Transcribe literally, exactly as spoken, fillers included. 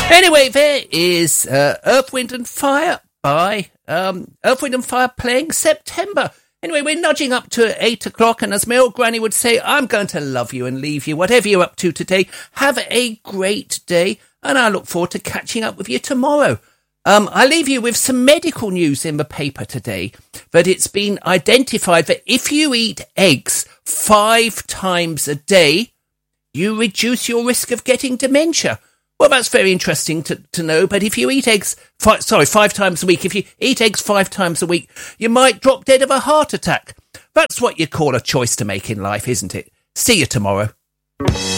Anyway, there is uh, Earth, Wind and Fire by um, Earth, Wind and Fire playing September. Anyway, we're nudging up to eight o'clock, and as my old granny would say, I'm going to love you and leave you. Whatever you're up to today, have a great day, and I look forward to catching up with you tomorrow. Um, I leave you with some medical news in the paper today, that it's been identified that if you eat eggs five times a day, you reduce your risk of getting dementia. Well, that's very interesting to, to know, but if you eat eggs, five, sorry, five times a week, if you eat eggs five times a week, you might drop dead of a heart attack. That's what you call a choice to make in life, isn't it? See you tomorrow.